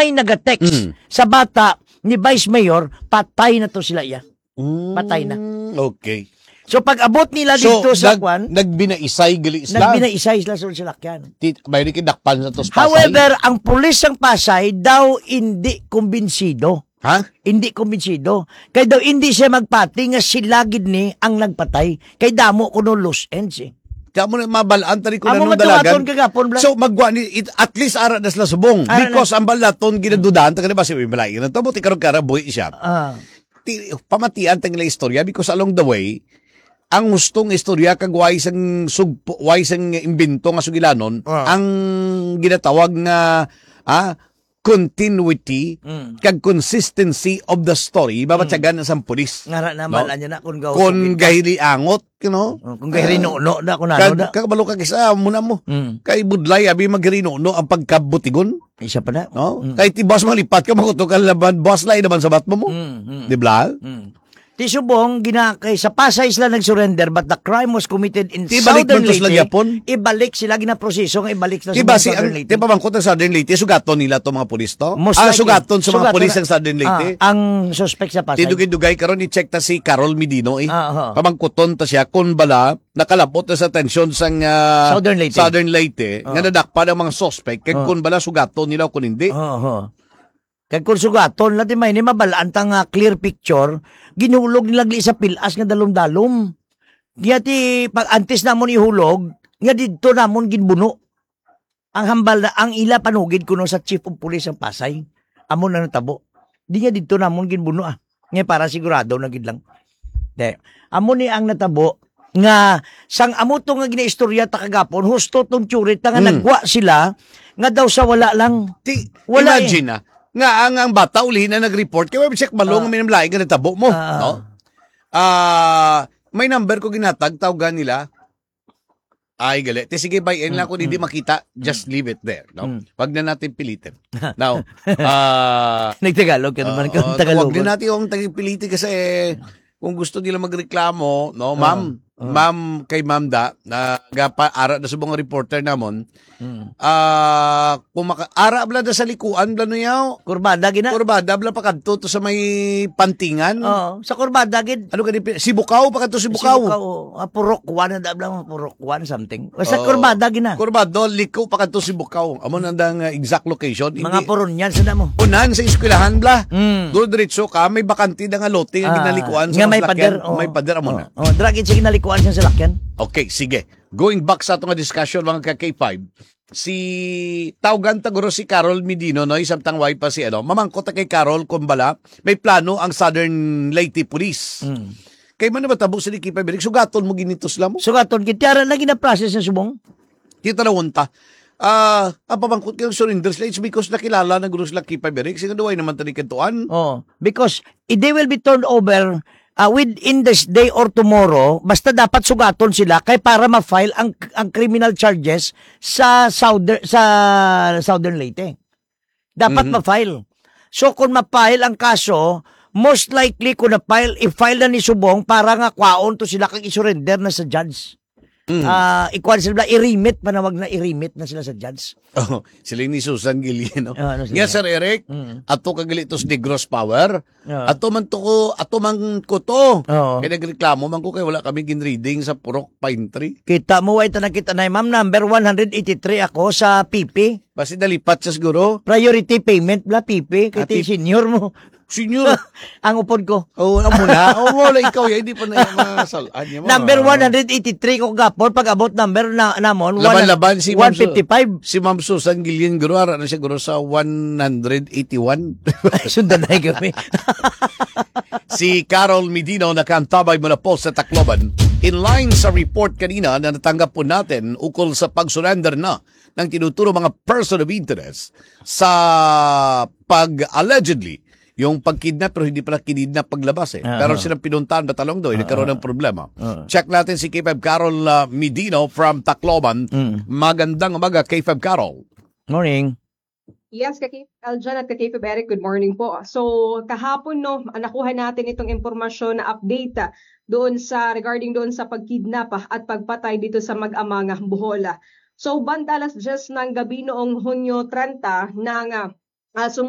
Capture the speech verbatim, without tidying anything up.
may nagatext Mm. sa bata ni Vice Mayor, patay na to sila iya. Mm, Patay na. Okay. So pag abot nila So, dito sa nag, kwan, nagbinaisay gali sila. nagbinaisay sila sa salakyan. Tit- Mayroon kinakpan sa to sa Pasay. However, ang pulis ng Pasay daw hindi kumbinsido. Ha? Hindi kumbinsido. Kaya daw hindi siya magpati nga sila gid ni ang nagpatay. Kay damo kuno loose ends eh. Kaya mo na mabalaan tari ko na Amo nung matuwaton dalagan. kagapon bla. So magwa ni it, at least ara na sila subong. Ara Because ang balaton ginadudahan ta ba si Malay. Nang tamo ti karon kara boy siya. Ah. Ti, pamatian tang ila istorya because along the way ang gustong istorya kag wise ang sugpo wise ang imbento nga sugilanon Ah. ang ginatawag nga ah continuity Mm. kag consistency of the story babatyagan na sa pulis. Ngara na No? mala niya na kung gaw. Kon gahili angot, you know. Oh, kung gahiri no no na kun ano Kag da. kabalo kag isa muna mo. Mm. Kay budlay abi magrino no ang pagkabutigon, Isa pa na. no? Mm. Kay ti boss malipat ka makuto ka laban boss lay naman sa batmo mo. Mm. mm. Di ba? Mm. Ti subong gina kay sa Pasay sila nag-surrender but the crime was committed in Ti balik Southern man to sila Leyte. Japon. Ibalik sila gina-proseso nga ibalik na Diba sa si ang Southern Leyte. di ba bangkot ng Southern Leyte sugaton nila to mga pulis to? Most Ah, likely. sugaton sa mga Sugaton pulis na- ng Southern Leyte. Ah, ang suspect sa Pasay. Tidugay-dugay karon ni-check ta si Carol Medino eh. Ah, oo. Pamangkuton ta siya kun bala nakalapot na sa tensyon sang ah, Southern Leyte. Southern Leyte Oo. nga nadakpa ng mga suspect kay Oo. kun bala sugaton nila o kun hindi. Oo. Kay kung sugaton natin may ni mabalaan ta nga clear picture, ginulog nilagli sa pilas nga dalom-dalom. Diya ti pag antes namon ihulog, nga didto namon ginbuno. Ang hambal na ang ila panugid kuno sa Chief of Police ng Pasay. Amon na tabo. Di nga didto namon ginbuno ah. Nga para sigurado na gid lang. De, amo ni ang natabo nga sang amo to nga ginaistorya ta kagapon, husto tong tsurit nga Hmm. nagwa sila nga daw sa wala lang. Ti, Wala imagine na nga ang ang bata uli na nag-report kay web check malong Ah. minamlaing nga natabo mo, Ah. no? Ah, may number ko ginatag tawgan nila. Ay gali. Te sige by end lang kung hindi makita, just leave it there, no? Mm. Wag na natin pilitin. Now, ah Nagtagalog ka naman Oo, kung Tagalog. Wag din natin yung tagipiliti kasi kung gusto nila magreklamo, no, ma'am, Oo. ma'am kay Ma'am Da na gapa ara na subong reporter namon. Mm. Ah, kung maka ara bla da sa likuan bla no yaw. Kurbada gina. Kurbada bla pa kadto to sa may pantingan. Oo, sa kurbada gid. Ano ka di Sibukaw pa kadto Sibukaw. Ah, purok one na dabla purok one something. O sa Oo. kurbada gina. Kurbado liko pa kadto Sibukaw. Amo na ang exact location. Mga puron yan sa damo. unan sa eskwelahan bla. Mm. Do diretso ka may bakante da nga lote nga Ah, ginalikuan sa nga may maslakyan. pader. May pader amo na. Oh, dragin sige nalikuan siya sa lakyan. Okay, sige. Going back sa atong discussion mga ka-K five, si tawgan taguro si Carol Medino no isang tangway pa si ano mamangkot ta kay Carol kung bala may plano ang Southern Leyte Police. Mm. Kay man na matabo si K five Eric sugaton mo ginitos lang mo. Sugaton kitara lagi na process sa subong. Kita na wonta. Ah, ang pamangkot kay surrender sila it's because nakilala na guro sila K five Eric sing duway naman tani kantuan. Oh, because if they will be turned over uh, within this day or tomorrow, basta dapat sugaton sila kay para ma-file ang ang criminal charges sa Southern sa Southern Leyte. Dapat Mhm. ma-file. So kung ma-file ang kaso, most likely kung na-file, i-file na ni Subong para nga kwaon to sila kang i-surrender na sa judge. Mm. Ah, ikuan sila i-remit panawag na i-remit na sila sa judge. Oh, sila ni Susan Gillian. No? Ah, ano sila? Nga Sir Eric, Mm. ato kagalitos ni gross power. Ah. Ato man to ko, ato man ko to. Oo. Kaya nagreklamo man ko kay wala kami gin-reading sa Purok Pine Tree. Kita mo ay tanakita na ma'am number one eighty-three ako sa P P. Basi dalipat sa siguro. Priority payment bla P P kay Ah, P- senior mo. Senior. Ang upod ko. Oo, oh, amo na. Oo, oh, wala ikaw. Ya, hindi pa na yung mga salaan niya. Number one eighty-three ko gapon pag abot number na namon Laban-laban si Ma'am Su- one fifty-five. Si Ma'am Susan Gillian Guro, ara na siya guro sa one eighty-one. Sundan na kami. Si Carol Medino nakantabay mula po sa Tacloban. In line sa report kanina na natanggap po natin ukol sa pag-surrender na ng tinuturo mga person of interest sa pag-allegedly yung pag-kidnap pero hindi pala kinidnap paglabas eh. Uh-huh. Pero silang pinuntahan na talong doon, uh-huh. nagkaroon ng problema. Uh-huh. Check natin si K five Carol uh, Medino from Tacloban. Mm. Magandang umaga, K five Carol. Morning. Yes, Kaki Aljan at Kaki Eric, good morning po. So, kahapon no, nakuha natin itong impormasyon na update ah, doon sa regarding doon sa pagkidnap ah, at pagpatay dito sa mag-amang ah, Bohol. So, bandalas just ng gabi noong Hunyo thirty ng ah, uh,